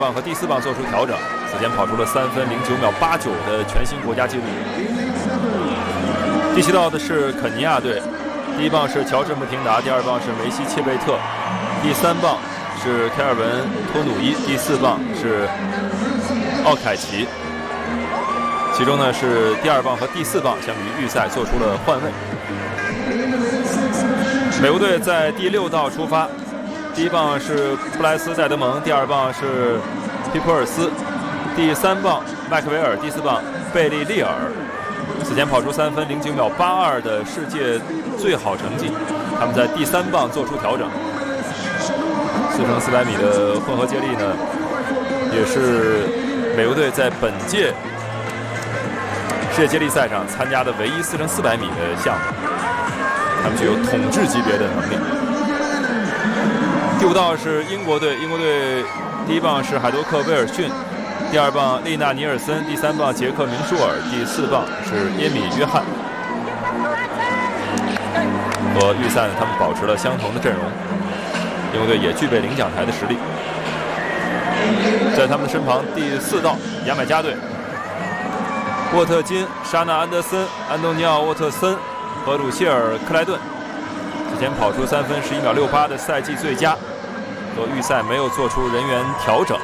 棒和第4棒做出调整，此前跑出了3分09秒89的全新国家纪录。第7道的是肯尼亚队，第1棒是乔治·穆廷达，第2棒是梅西·切贝特，第3棒是凯尔文·托努伊，第4棒是奥凯奇。其中呢是第2棒和第4棒相比于预赛做出了换位。美国队在第6道出发。第1棒是布莱斯·戴德蒙，第2棒是皮普尔斯，第3棒麦克维尔，第4棒贝利利尔。此前跑出3分09秒82的世界最好成绩，他们在第3棒做出调整。4乘400米的混合接力呢，也是美国队在本届世界接力赛上参加的唯一4乘400米的项目，他们具有统治级别的能力。第5道是英国队，英国队第1棒是海多克·威尔逊，第2棒丽娜·尼尔森，第3棒杰克·明舒尔，第4棒是耶米·约翰。和预赛呢，他们保持了相同的阵容。英国队也具备领奖台的实力。在他们的身旁，第4道牙买加队，沃特金、莎娜·安德森、安东尼奥·沃特森和鲁谢尔·克莱顿。此前跑出3分11秒68的赛季最佳，和预赛没有做出人员调整。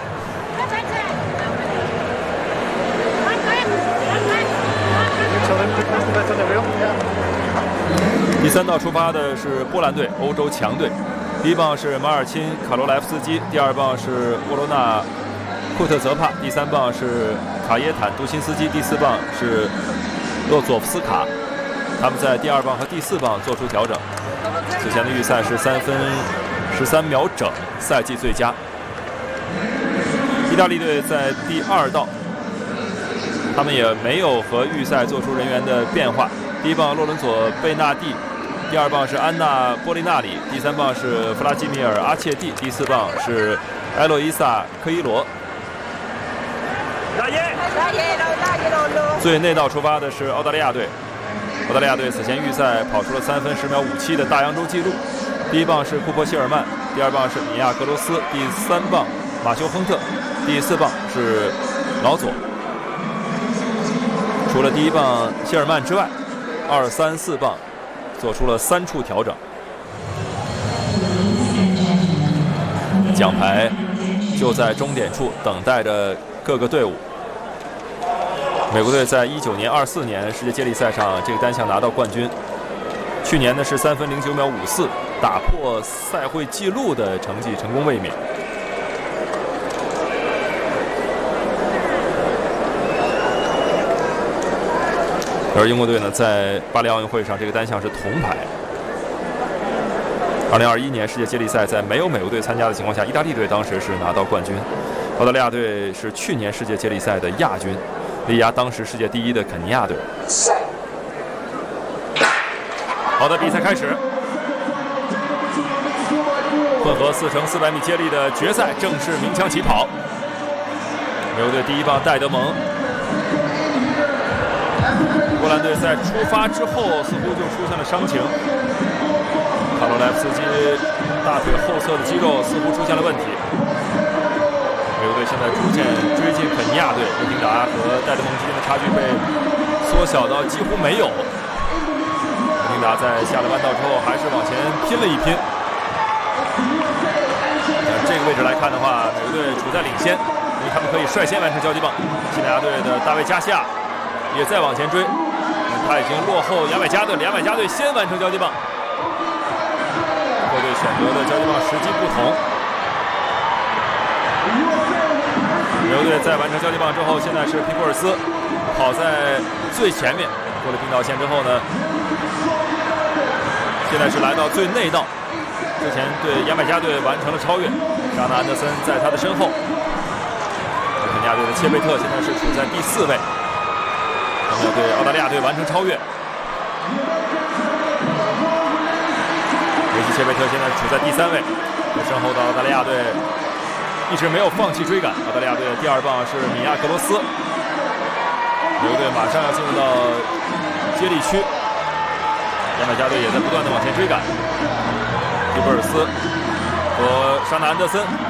第3道出发的是波兰队，欧洲强队。第1棒是马尔钦·卡罗莱夫斯基，第2棒是沃罗纳·库特泽帕，第3棒是卡耶坦·杜辛斯基，第4棒是洛佐夫斯卡。他们在第2棒和第4棒做出调整。此前的预赛是3分13秒整，赛季最佳。意大利队在第2道，他们也没有和预赛做出人员的变化。第1棒洛伦佐·贝纳蒂，第2棒是安娜·波利纳里，第3棒是弗拉基米尔·阿切蒂，第4棒是埃洛伊萨·科伊罗。最内道出发的是澳大利亚队。澳大利亚队此前预赛跑出了3分10秒57的大洋洲纪录。第1棒是库珀希尔曼，第2棒是米亚格罗斯，第3棒马修亨特，第4棒是老佐。除了第1棒希尔曼之外，2、3、4棒做出了3处调整。奖牌就在终点处等待着各个队伍。美国队在19年、24年世界接力赛上这个单项拿到冠军，去年呢是3分09秒54，打破赛会纪录的成绩成功卫冕。而英国队呢，在巴黎奥运会上这个单项是铜牌。2021年世界接力赛在没有美国队参加的情况下，意大利队当时是拿到冠军，澳大利亚队是去年世界接力赛的亚军。力压当时世界第1的肯尼亚队。好的，比赛开始。混合4乘400米接力的决赛正式鸣枪起跑。美国队第1棒戴德蒙。波兰队在出发之后似乎就出现了伤情，卡罗莱夫斯基大腿后侧的肌肉似乎出现了问题。美国队现在逐渐追近肯尼亚队，穆廷达和戴德蒙之间的差距被缩小到几乎没有。穆廷达在下了弯道之后还是往前拼了一拼。这个位置来看的话，美国队处在领先，因为他们可以率先完成交接棒。西班牙队的大卫加西亚也在往前追，他已经落后牙买加队了。牙买加队先完成交接棒，各队选择的交接棒时机不同。美国队在完成交接棒之后，现在是皮普尔斯跑在最前面，过了并道线之后呢，现在是来到最内道，之前对牙买加队完成了超越。莎娜·安德森在他的身后，肯尼亚队的切贝特现在是处在第4位，他们要对澳大利亚队完成超越。梅西切贝特现在处在第3位，身后的澳大利亚队一直没有放弃追赶。澳大利亚队的第2棒是米亚格罗斯，美国队马上要进入到接力区，牙买加队也在不断的往前追赶。皮普尔斯和莎娜·安德森